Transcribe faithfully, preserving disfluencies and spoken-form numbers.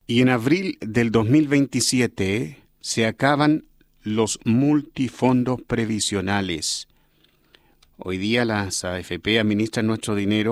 Y en abril del dos mil veintisiete se acaban los multifondos previsionales. Hoy día las A F P administran nuestro dinero